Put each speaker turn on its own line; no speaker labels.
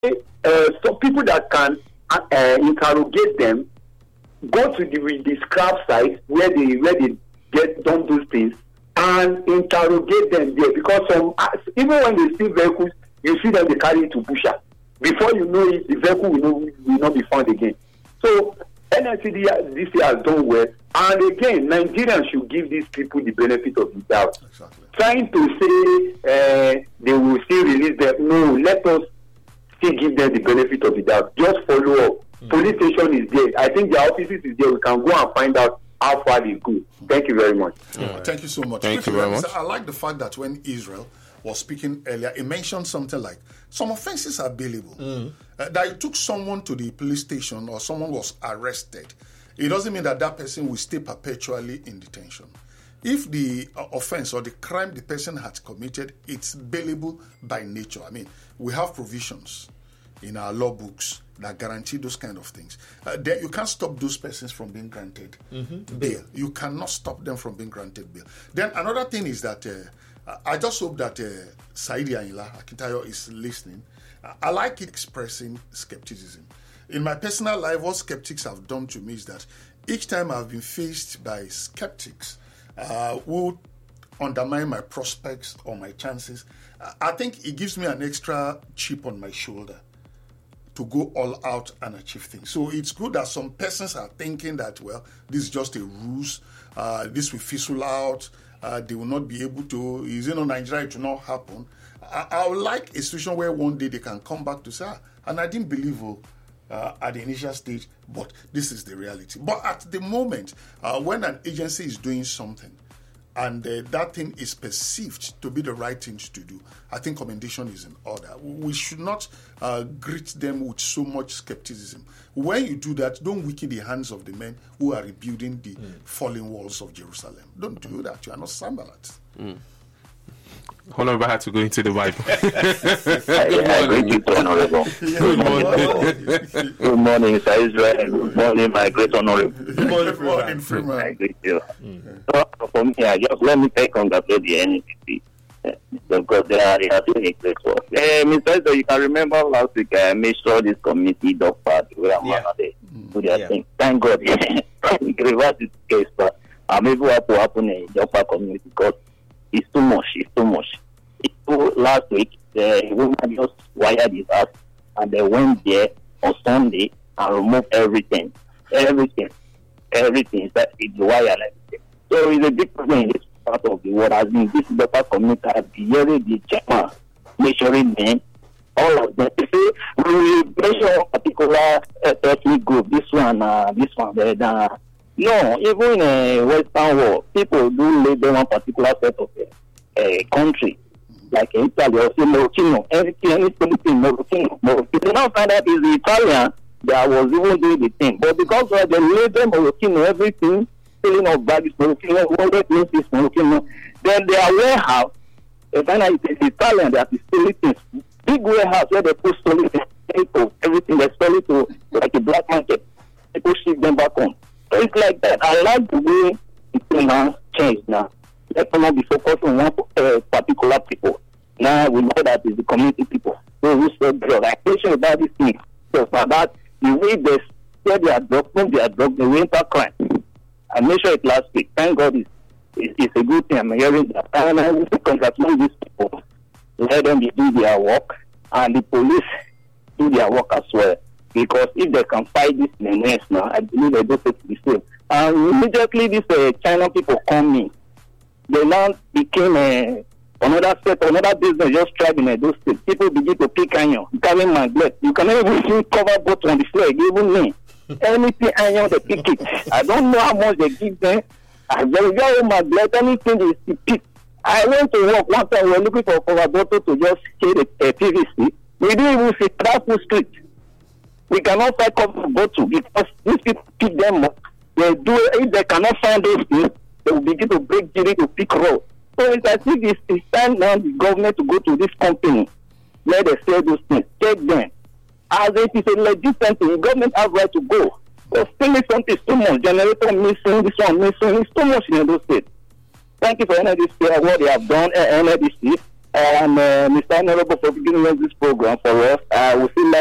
some people that can interrogate them, go to the scrap site where they get done those things and interrogate them there, because even when they see vehicles, you see them, they carry it to busher. Before you know it, the vehicle will not be found again. So NSCD this year has done well, and again, Nigerians should give these people the benefit of the doubt.
Exactly.
Trying to say they will still release them, no, let us still give them the benefit of the doubt. Just follow up. Police station is there. I think the offices is there. We can go and find out how far they go. Thank you very much.
Thank you so much.
Thank you very much.
I like the fact that when Israel was speaking earlier, he mentioned something like some offenses are bailable. That you took someone to the police station or someone was arrested, it doesn't mean that person will stay perpetually in detention. If the offense or the crime the person has committed, it's bailable by nature. I mean, we have provisions in our law books that guarantee those kind of things. You can't stop those persons from being granted bail. You cannot stop them from being granted bail. Then another thing is that I just hope that Saidi Ayinla Akintayo is listening. I like expressing skepticism. In my personal life, what skeptics have done to me is that each time I've been faced by skeptics who undermine my prospects or my chances, I think it gives me an extra chip on my shoulder to go all out and achieve things. So it's good that some persons are thinking that, well, this is just a ruse, this will fizzle out, they will not be able to, Nigeria, it will not happen. I would like a situation where one day they can come back to say, and I didn't believe at the initial stage, but this is the reality. But at the moment, when an agency is doing something, and that thing is perceived to be the right thing to do, I think commendation is in order. We should not greet them with so much skepticism. When you do that, don't weaken the hands of the men who are rebuilding the fallen walls of Jerusalem. Don't do that. You are not Sanballat.
Honorable had to go into the Bible.
Good morning, Sir Israel. Good morning, my great honorable.
Good morning, Freeman.
I greet you. So for me, just let me congratulate the NPP because they are doing a great work. Mr. Israel, you can remember last week I made sure this committee dog part where they do their thing. Thank God. It reversed this case, but I'm able to happen in the dog part community because it's too much. Last week, the woman just wired his house and they went there on Sunday and removed everything. Everything is that it's wire and everything. So it's a big problem in this part of the world. As in this better community has been hearing the German measuring them, all of them. You see, we will measure a particular ethnic group, this one, no, even in a Western world, people do label one particular set of country, like Italy or say Morocco, anything Morocco. You now find out it's the Italian that was even doing the thing. But because they label Morocco, everything, filling of bags, Morocco, what means is Morocco, then their warehouse, they find out it's Italian that is selling things. Big warehouse where they put solid everything, they sell it to like a black market. People ship them back home. So it's like that. I like the way the now changed now. Let's not be focused on one particular people. Now we know that it's the community people. Those who sell drugs. I question about this thing. So for that, the way they sell their drugs, they will enter crime. I mentioned it last week. Thank God it's a good thing. I'm hearing that. And I will congratulate these people. Let them do their work and the police do their work as well. Because if they can fight this menace now, I believe they don't take the same. And immediately these China people come in. They now became another business just tried in those states. People begin to pick iron, carrying my blood. You can even see cover both on the flag, even me. Anything iron, they pick it. I don't know how much they give them. I very my blood, anything they pick. I went to work one time, we were looking for a cover bottle to just kill the PVC. We didn't even see that full street. We cannot find cover bottle because these people pick them up. They do, if they cannot find those things, they will begin to break duty to pick road. So it's as if it's time now the government to go to this company where they sell those things, check them. As it is a legitimate thing, the government has right to go. So still something is too much. Generator missing, this one missing, it's too much in those states. Thank you for NLDC, what they have done, NLDC. And Mr. Honorable for giving us this program for us. We feel like